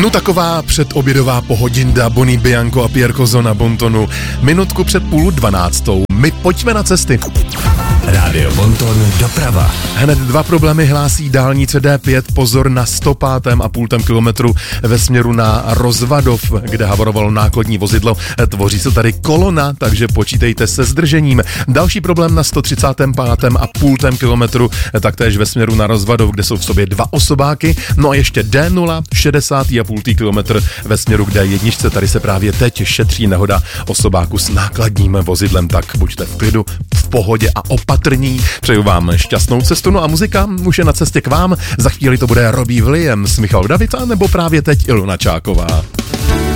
No taková předobědová pohodinda Bonnie Bianco a Pierre Cozo na Bontonu. Minutku před 11:30. My pojďme na cesty. Rádio Bonton doprava. Hned dva problémy hlásí dálnice D5. Pozor na 105,5 kilometru ve směru na Rozvadov, kde havarovalo nákladní vozidlo. Tvoří se tady kolona, takže počítejte se zdržením. Další problém na 135,5 kilometru, taktéž ve směru na Rozvadov, kde jsou v sobě dva osobáky. No a ještě D0, 60,5 kilometr ve směru k D1. Tady se právě teď šetří nehoda osobáku s nákladním vozidlem, tak buďte v klidu, v pohodě a opatrní. Přeju vám šťastnou cestu, no a muzika už je na cestě k vám. Za chvíli to bude Robbie Williams, Michal David, nebo právě teď Ilona Čáková.